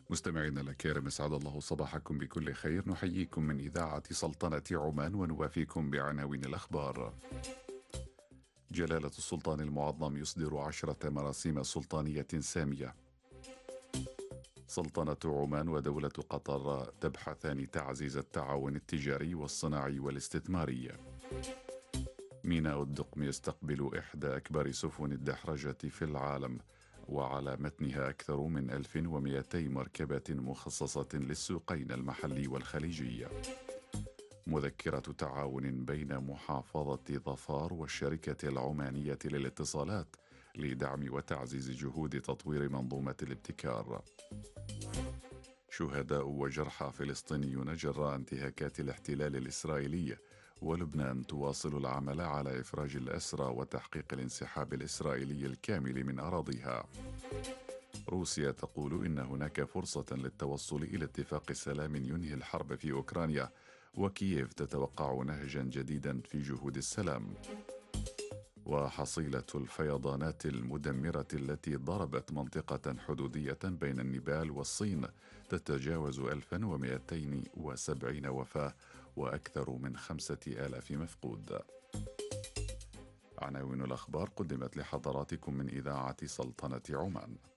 مستمعينا الكرام، اسعد الله صباحكم بكل خير. نحييكم من إذاعة سلطنة عمان ونوافيكم بعناوين الأخبار. جلالة السلطان المعظم يصدر 10 مراسيم سلطانية سامية. سلطنة عمان ودولة قطر تبحثان تعزيز التعاون التجاري والصناعي والاستثماري. ميناء الدقم يستقبل إحدى أكبر سفن الدحرجة في العالم، وعلى متنها أكثر من 1200 مركبة مخصصة للسوقين المحلي والخليجي. مذكرة تعاون بين محافظة ظفار والشركة العمانية للاتصالات لدعم وتعزيز جهود تطوير منظومة الابتكار. شهداء وجرحى فلسطينيون جراء انتهاكات الاحتلال الإسرائيلي، ولبنان تواصل العمل على إفراج الأسرى وتحقيق الانسحاب الإسرائيلي الكامل من أراضيها. روسيا تقول إن هناك فرصة للتوصل إلى اتفاق سلام ينهي الحرب في أوكرانيا، وكييف تتوقع نهجا جديدا في جهود السلام. وحصيلة الفيضانات المدمرة التي ضربت منطقة حدودية بين النيبال والصين تتجاوز 1270 وفاة وأكثر من 5000 مفقود. عناوين الأخبار قدمت لحضراتكم من إذاعة سلطنة عمان.